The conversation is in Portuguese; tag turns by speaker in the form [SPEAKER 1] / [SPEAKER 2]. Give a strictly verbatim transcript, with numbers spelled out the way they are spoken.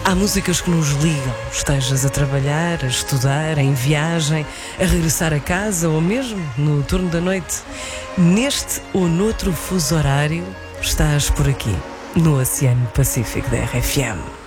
[SPEAKER 1] Há músicas que nos ligam, estejas a trabalhar, a estudar, em viagem, a regressar a casa ou mesmo no turno da noite. Neste ou noutro fuso horário, estás por aqui, no Oceano Pacífico da R F M.